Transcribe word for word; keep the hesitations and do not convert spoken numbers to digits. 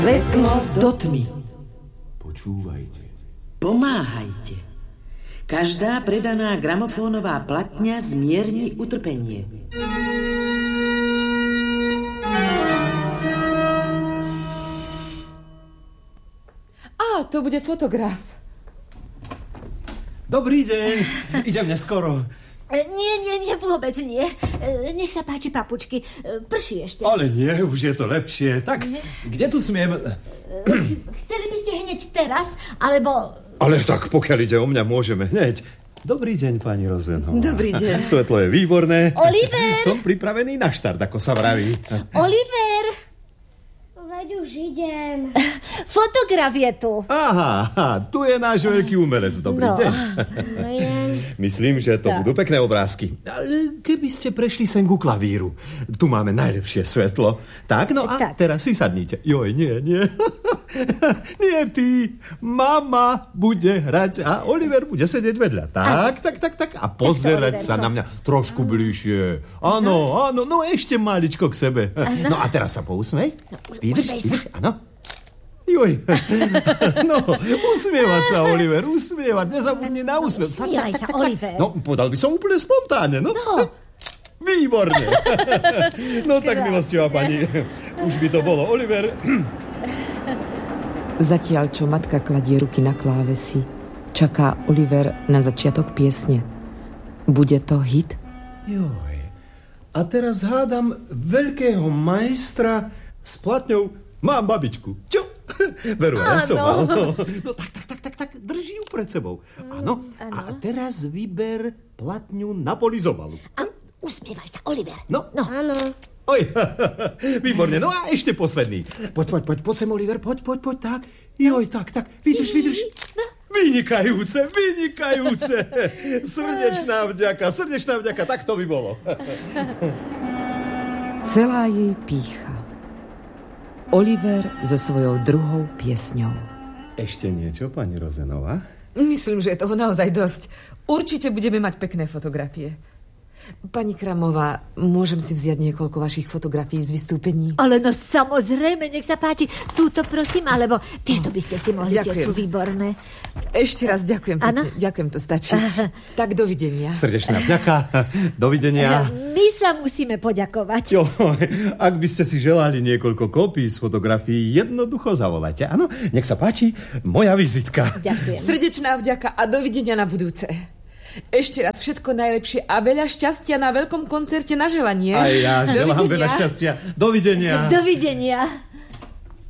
Svetlo do tmy. Počúvajte. Pomáhajte. Každá predaná gramofónová platňa zmierni utrpenie. Á, to bude fotograf. Dobrý deň. Idem neskoro. Nie, nie, nie, vôbec nie. Nech sa páči, papučky. Prší ešte. Ale nie, už je to lepšie. Tak, kde tu smiem? Chceli by ste hneď teraz, alebo... Ale tak, pokiaľ ide o mňa, môžeme hneď. Dobrý deň, pani Rozenová. Dobrý deň. Svetlo je výborné. Oliver! Som pripravený na štart, ako sa vraví. Oliver! Veď už idem. Fotograf je tu. Aha, aha, tu je náš veľký umelec. Dobrý No. deň. Dobrý deň. Myslím, že to Tak. budú pekné obrázky. Ale keby ste prešli sem ku klavíru. Tu máme najlepšie svetlo. Tak, no a Tak. teraz si sadnite. Joj, nie, nie. Nie ty. Mama bude hrať a Oliver bude sedieť vedľa. Tak, tak, tak, tak. A pozerať Oliverko. sa na mňa trošku bližšie. Áno, áno, no ešte maličko k sebe. No a teraz sa pousmej. Vidíš, usmej sa. vidíš, áno. Joj. No, usmievať sa, Oliver, usmievať. Nezabudni na úsmev. Usmievaj sa, Oliver. No, podal by som úplne spontánne, no. no. Výborne. No tak, milostivá pani, už by to bolo. Oliver. Zatiaľ, čo matka kladie ruky na klávesi, čaká Oliver na začiatok piesne. Bude to hit? Joj. A teraz hádam veľkého majstra s platňou Mám babičku. Čo? Veru, ja som mal. No tak, tak, tak, tak, tak, drží ju pred sebou. Áno. A teraz vyber platňu na polizovalu. A usmievaj sa, Oliver. No. No. Áno. Oj, výborne, no a ešte posledný. Poď, poď, poď, poď sem, Oliver, poď, poď, poď, tak. Joj, tak, tak, vydrž, vydrž. Vynikajúce, vynikajúce. Srdečná vďaka, srdečná vďaka, tak to by bolo. Celá jej pýcha. Oliver so svojou druhou piesňou. Ešte niečo, pani Rozenová? Myslím, že je toho naozaj dosť. Určite budeme mať pekné fotografie. Pani Kramová, môžem si vziať niekoľko vašich fotografií z vystúpení? Ale no samozrejme, nech sa páči. Túto prosím, alebo tieto by ste si mohli, tie Ďakujem. sú výborné. Ešte raz ďakujem Áno? pekne. Ďakujem, to stačí. Tak dovidenia. Srdečná vďaka, dovidenia. My sa musíme poďakovať. Jo, ak by ste si želali niekoľko kópií z fotografií, jednoducho zavolajte. Áno, nech sa páči, moja vizitka. Ďakujem. Srdečná vďaka a dovidenia na budúce. Ešte raz všetko najlepšie a veľa šťastia na veľkom koncerte na želanie. Aj ja želám Dovidenia. veľa šťastia. Dovidenia. Dovidenia.